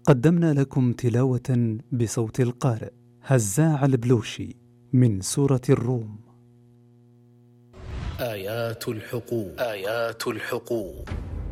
قدمنا لكم تلاوة بصوت القارئ هزاع البلوشي من سورة الروم. آيات الحقوق.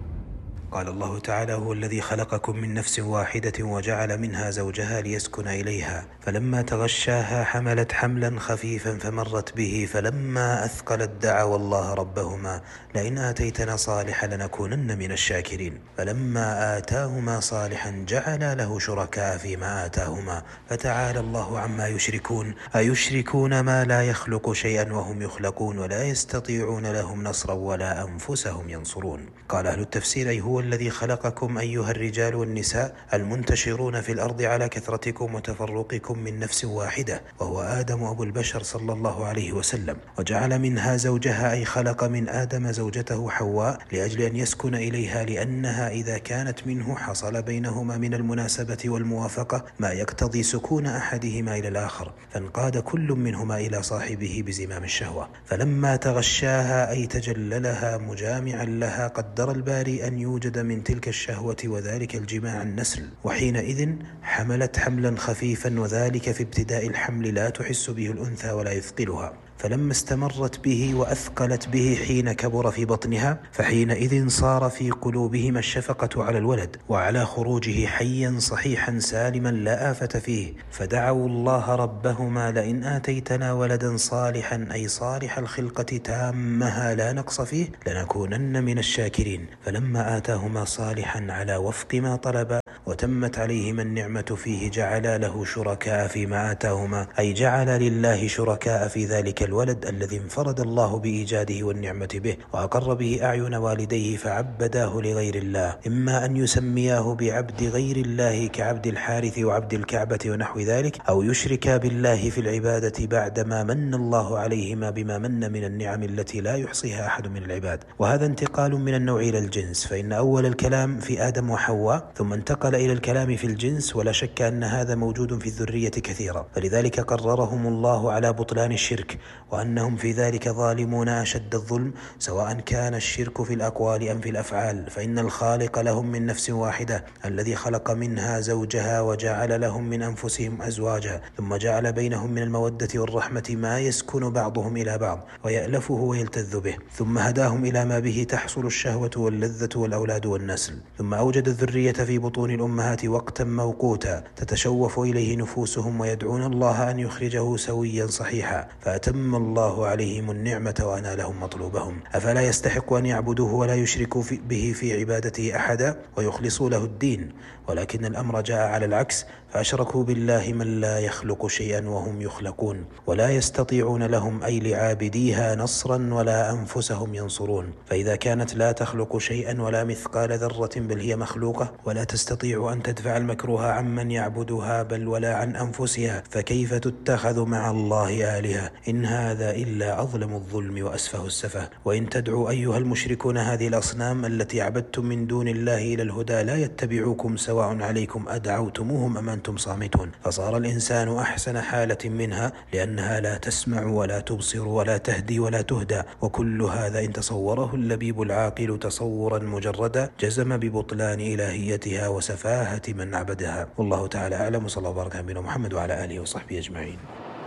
قال الله تعالى: هو الذي خلقكم من نفس واحدة وجعل منها زوجها ليسكن إليها فلما تغشاها حملت حملا خفيفا فمرت به فلما أثقلت دعوا الله ربهما لئن آتيتنا صالحا لنكونن من الشاكرين فلما آتاهما صالحا جعلا له شركاء فيما آتاهما فتعالى الله عما يشركون أيشركون ما لا يخلق شيئا وهم يخلقون ولا يستطيعون لهم نصرا ولا أنفسهم ينصرون. قال أهل التفسير: أي هو الذي خلقكم أيها الرجال والنساء المنتشرون في الأرض على كثرتكم وتفرقكم من نفس واحدة وهو آدم أبو البشر صلى الله عليه وسلم، وجعل منها زوجها أي خلق من آدم زوجته حواء لأجل أن يسكن إليها، لأنها إذا كانت منه حصل بينهما من المناسبة والموافقة ما يقتضي سكون أحدهما إلى الآخر، فانقاد كل منهما إلى صاحبه بزمام الشهوة. فلما تغشاها أي تجللها مجامعا لها قدر الباري أن يوجد من تلك الشهوة وذلك الجماع النسل، وحينئذ حملت حملا خفيفا، وذلك في ابتداء الحمل لا تحس به الأنثى ولا يثقلها، فلما استمرت به وأثقلت به حين كبر في بطنها فحينئذ صار في قلوبهما الشفقة على الولد وعلى خروجه حيا صحيحا سالما لا آفة فيه، فدعوا الله ربهما لئن آتيتنا ولدا صالحا أي صالح الخلقة تامها لا نقص فيه لنكونن من الشاكرين، فلما آتاهما صالحا على وفق ما طلبا وتمت عليهما النعمة فيه جعلا له شركاء فيما آتاهما أي جعل لله شركاء في ذلك الولد الذي انفرد الله بإيجاده والنعمة به وأقر به أعين والديه فعبداه لغير الله، إما أن يسمياه بعبد غير الله كعبد الحارث وعبد الكعبة ونحو ذلك، أو يشركا بالله في العبادة بعدما من الله عليهما بما من من النعم التي لا يحصيها أحد من العباد. وهذا انتقال من النوع إلى الجنس، فإن أول الكلام في آدم وحواء ثم انتقل إلى الكلام في الجنس، ولا شك أن هذا موجود في الذرية كثيرا، فلذلك قررهم الله على بطلان الشرك وأنهم في ذلك ظالمون أشد الظلم، سواء كان الشرك في الأقوال أم في الأفعال، فإن الخالق لهم من نفس واحدة الذي خلق منها زوجها وجعل لهم من أنفسهم أزواجا ثم جعل بينهم من المودة والرحمة ما يسكن بعضهم إلى بعض ويألفه ويلتذ به، ثم هداهم إلى ما به تحصل الشهوة واللذة والأولاد والنسل، ثم أوجد الذرية في بطون الأمهات وقتا موقوتا تتشوف إليه نفوسهم ويدعون الله أن يخرجه سويا صحيحا، فأتم الله عليهم النعمة وأنالهم مطلوبهم. أفلا يستحق أن يعبدوه ولا يشركوا به في عبادته أحدا ويخلصوا له الدين؟ ولكن الأمر جاء على العكس، فأشركوا بالله من لا يخلق شيئا وهم يخلقون ولا يستطيعون لهم أي لعابديها نصرا ولا أنفسهم ينصرون، فإذا كانت لا تخلق شيئا ولا مثقال ذرة بل هي مخلوقة ولا تستطيع أن تدفع المكروه عمن يعبدها بل ولا عن أنفسها، فكيف تتخذ مع الله آلهة؟ إن هذا إلا أظلم الظلم وأسفه السفه. وإن تدعوا أيها المشركون هذه الأصنام التي عبدتم من دون الله إلى الهدى لا يتبعوكم سواء عليكم أدعوتموهم أم أنتم صامتون، فصار الإنسان أحسن حالة منها لأنها لا تسمع ولا تبصر ولا تهدي ولا تهدى، وكل هذا إن تصوره اللبيب العاقل تصورا مجردا جزم ببطلان إلهيتها وسفاهة من عبدها. والله تعالى أعلم، وصلى الله وبارك على نبينا محمد وعلى آله وصحبه أجمعين.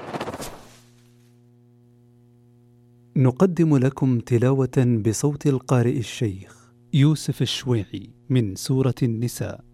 نقدم لكم تلاوة بصوت القارئ الشيخ يوسف الشويعي من سورة النساء.